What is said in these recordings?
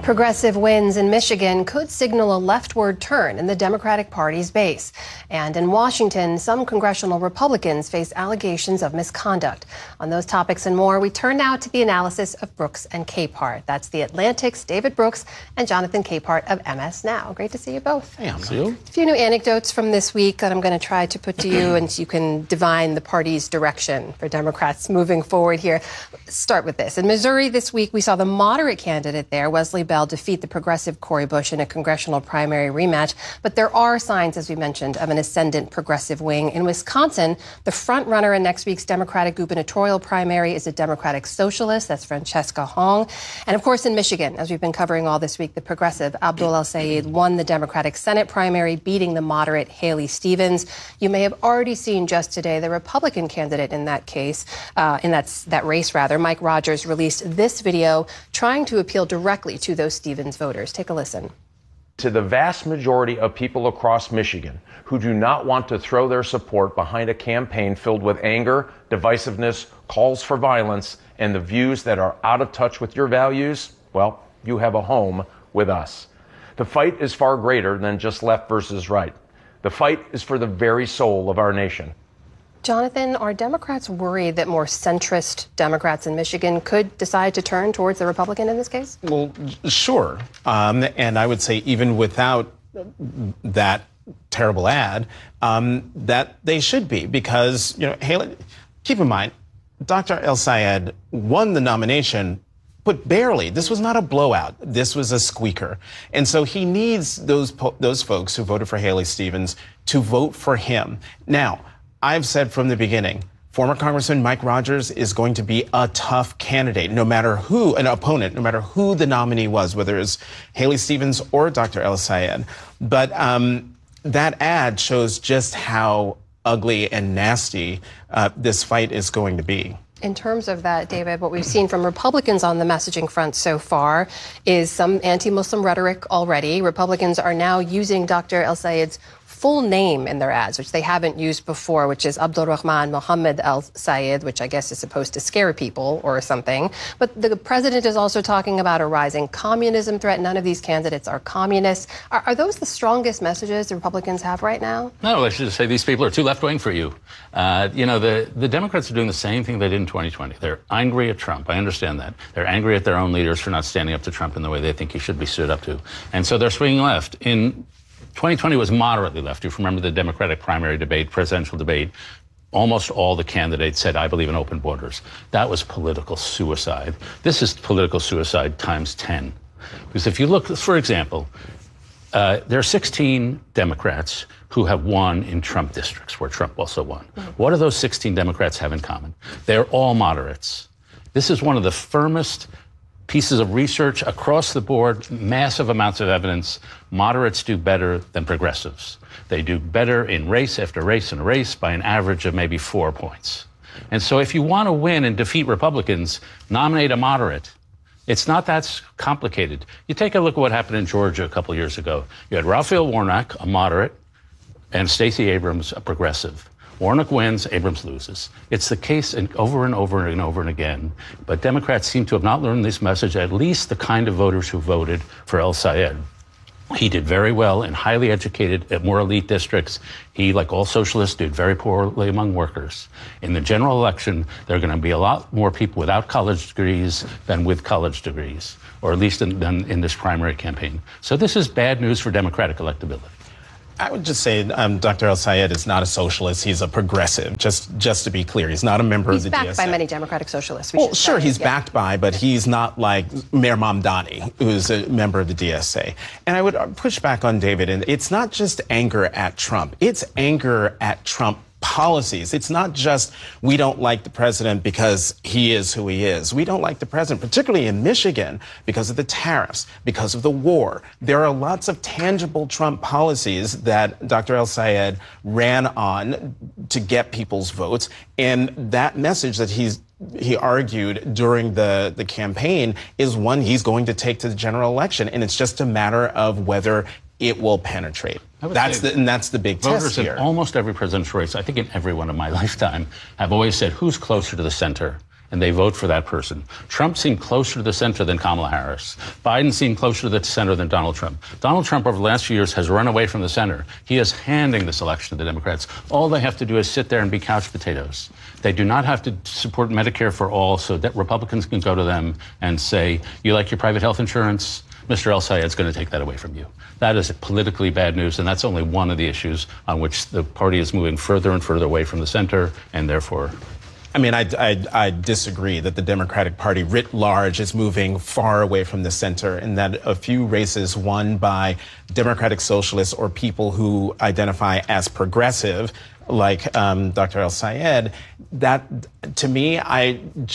Progressive wins in Michigan could signal a leftward turn in the Democratic Party's base. And in Washington, some congressional Republicans face allegations of misconduct. On those topics and more, we turn now to the analysis of Brooks and Capehart. That's The Atlantic's David Brooks and Jonathan Capehart of MS Now. Great to see you both. Hey, I'm you. A few new anecdotes from this week that I'm going to try to put to you, and you can divine the party's direction for Democrats moving forward here. Let's start with this. In Missouri this week, we saw the moderate candidate there, Wesley Bell, defeat the progressive Cori Bush in a congressional primary rematch. But there are signs, as we mentioned, of an ascendant progressive wing. In Wisconsin, the front runner in next week's Democratic gubernatorial primary is a Democratic socialist. That's Francesca Hong. And of course, in Michigan, as we've been covering all this week, the progressive Abdul El-Sayed won the Democratic Senate primary, beating the moderate Haley Stevens. You may have already seen just today the Republican candidate in that case, in that race, Mike Rogers, released this video trying to appeal directly to those Stevens voters. Take a listen. To the vast majority of people across Michigan who do not want to throw their support behind a campaign filled with anger, divisiveness, calls for violence, and the views that are out of touch with your values, well, you have a home with us. The fight is far greater than just left versus right. The fight is for the very soul of our nation. Jonathan, are Democrats worried that more centrist Democrats in Michigan could decide to turn towards the Republican in this case? Well, sure. And I would say even without that terrible ad, that they should be, because, Haley, keep in mind, Dr. El-Sayed won the nomination, but barely. This was not a blowout. This was a squeaker. And so he needs those folks who voted for Haley Stevens to vote for him. Now, I've said from the beginning, former Congressman Mike Rogers is going to be a tough candidate, no matter who, an opponent, no matter who the nominee was, whether it's Haley Stevens or Dr. El-Sayed. But that ad shows just how ugly and nasty this fight is going to be. In terms of that, David, what we've seen from Republicans on the messaging front so far is some anti-Muslim rhetoric already. Republicans are now using Dr. El-Sayed's full name in their ads, which they haven't used before, which is Abdul Rahman Mohammed El-Sayed, which I guess is supposed to scare people or something. But the president is also talking about a rising communism threat. None of these candidates are communists. Are those the strongest messages the Republicans have right now? No, I should just say these people are too left-wing for you. The Democrats are doing the same thing they did in 2020. They're angry at Trump. I understand that. They're angry at their own leaders for not standing up to Trump in the way they think he should be stood up to. And so they're swinging left. In 2020 was moderately left. You remember the Democratic primary debate, presidential debate. Almost all the candidates said, I believe in open borders. That was political suicide. This is political suicide times 10. Because if you look, for example, there are 16 Democrats who have won in Trump districts, where Trump also won. What do those 16 Democrats have in common? They're all moderates. This is one of the firmest pieces of research across the board, massive amounts of evidence. Moderates do better than progressives. They do better in race after race and race by an average of maybe 4 points. And so if you want to win and defeat Republicans, nominate a moderate. It's not that complicated. You take a look at what happened in Georgia a couple of years ago. You had Raphael Warnock, a moderate, and Stacey Abrams, a progressive. Warnock wins, Abrams loses. It's the case over and over and over and again. But Democrats seem to have not learned this message, at least the kind of voters who voted for El-Sayed. He did very well in highly educated, more elite districts. He, like all socialists, did very poorly among workers. In the general election, there are going to be a lot more people without college degrees than with college degrees, or at least than in this primary campaign. So this is bad news for Democratic electability. I would just say Dr. El-Sayed is not a socialist. He's a progressive, just to be clear. He's not a member of the DSA. He's backed by many Democratic socialists. Well, sure, he's backed by, but he's not like Mayor Mamdani, who's a member of the DSA. And I would push back on David, and it's not just anger at Trump. It's anger at Trump policies. It's not just we don't like the president because he is who he is. We don't like the president, particularly in Michigan, because of the tariffs, because of the war. There are lots of tangible Trump policies that Dr. El-Sayed ran on to get people's votes. And that message that he argued during the campaign is one he's going to take to the general election. And it's just a matter of whether it will penetrate. That's the big test here. Voters in almost every presidential race, I think in every one of my lifetime, have always said, who's closer to the center? and they vote for that person. Trump seemed closer to the center than Kamala Harris. Biden seemed closer to the center than Donald Trump. Donald Trump over the last few years has run away from the center. He is handing this election to the Democrats. All they have to do is sit there and be couch potatoes. They do not have to support Medicare for all so that Republicans can go to them and say, you like your private health insurance? Mr. El-Sayed's going to take that away from you. That is politically bad news, and that's only one of the issues on which the party is moving further and further away from the center, and therefore... I mean, I disagree that the Democratic Party writ large is moving far away from the center, and that a few races won by Democratic socialists or people who identify as progressive, like Dr. El-Sayed, that, to me, I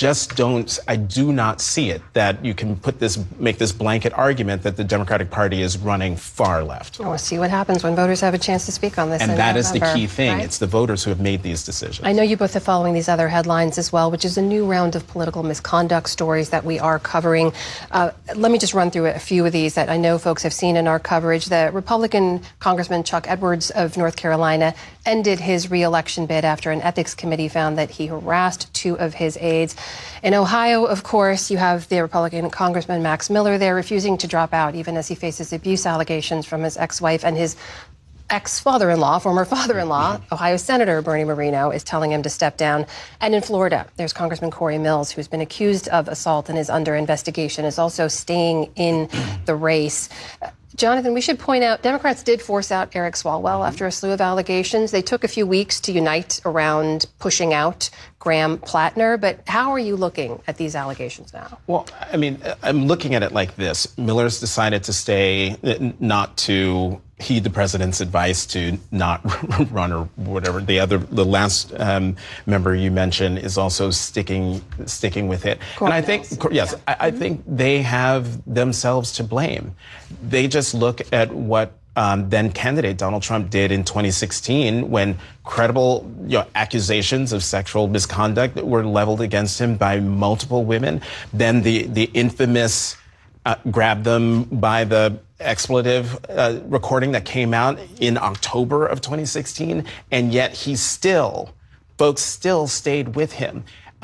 do not see it, that you can make this blanket argument that the Democratic Party is running far left. We'll see what happens when voters have a chance to speak on this. And that is the key thing. Right? It's the voters who have made these decisions. I know you both are following these other headlines as well, which is a new round of political misconduct stories that we are covering. Let me just run through a few of these that I know folks have seen in our coverage. The Republican Congressman Chuck Edwards of North Carolina ended his re-election bid after an ethics committee found that he harassed two of his aides. In Ohio, of course, you have the Republican Congressman Max Miller there refusing to drop out, even as he faces abuse allegations from his ex-wife, and his ex-father-in-law, former father-in-law, Ohio Senator Bernie Moreno, is telling him to step down. And in Florida, there's Congressman Corey Mills, who's been accused of assault and is under investigation, is also staying in the race. Jonathan, we should point out, Democrats did force out Eric Swalwell after a slew of allegations. They took a few weeks to unite around pushing out Graham Plattner. But how are you looking at these allegations now? Well, I mean, I'm looking at it like this. Miller's decided to stay, not to heed the president's advice to not run or whatever. The last member you mentioned is also sticking with it. And I think, yes, I think they have themselves to blame. They just look at what then candidate Donald Trump did in 2016 when credible accusations of sexual misconduct were leveled against him by multiple women. Then the infamous grab them by the expletive recording that came out in October of 2016, and yet folks still stayed with him.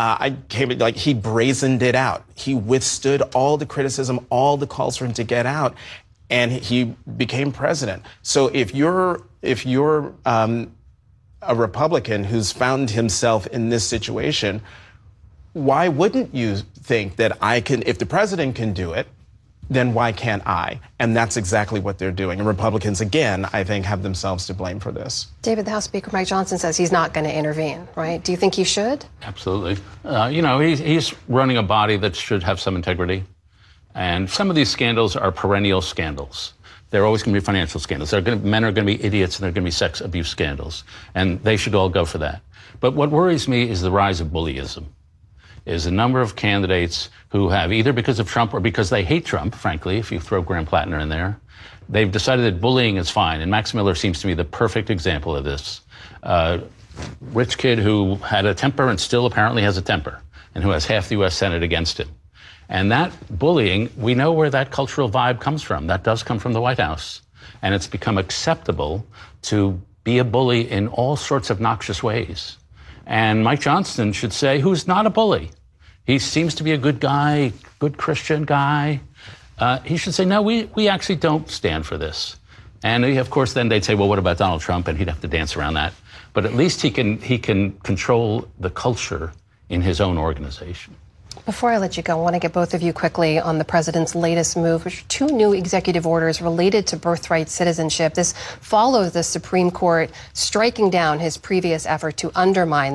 He brazened it out. He withstood all the criticism, all the calls for him to get out, and he became president. So if you're a Republican who's found himself in this situation, why wouldn't you think that if the president can do it, then why can't I? And that's exactly what they're doing. And Republicans, again, I think, have themselves to blame for this. David, the House Speaker Mike Johnson says he's not going to intervene, right? Do you think he should? Absolutely. He's running a body that should have some integrity. And some of these scandals are perennial scandals. They're always going to be financial scandals. Men are going to be idiots, and they're going to be sex abuse scandals. And they should all go for that. But what worries me is the rise of bullyism. Is a number of candidates who have, either because of Trump or because they hate Trump, frankly, if you throw Graham Plattner in there, they've decided that bullying is fine. And Max Miller seems to be the perfect example of this. Rich kid who had a temper and still apparently has a temper, and who has half the U.S. Senate against him. And that bullying, we know where that cultural vibe comes from. That does come from the White House. And it's become acceptable to be a bully in all sorts of noxious ways. And Mike Johnson should say, who's not a bully? He seems to be a good guy, good Christian guy. He should say, no, we actually don't stand for this. And of course, then they'd say, well, what about Donald Trump? And he'd have to dance around that. But at least he can control the culture in his own organization. Before I let you go, I want to get both of you quickly on the president's latest move, which are two new executive orders related to birthright citizenship. This follows the Supreme Court striking down his previous effort to undermine